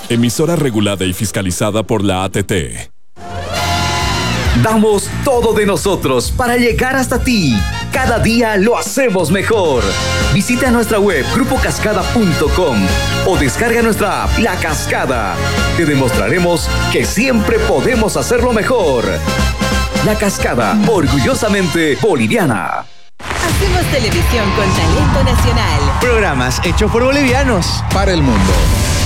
Emisora regulada y fiscalizada por la ATT. Damos todo de nosotros para llegar hasta ti. Cada día lo hacemos mejor. Visita nuestra web grupocascada.com o descarga nuestra app La Cascada. Te demostraremos que siempre podemos hacerlo mejor. La Cascada, orgullosamente boliviana. Hacemos televisión con talento nacional. Programas hechos por bolivianos para el mundo.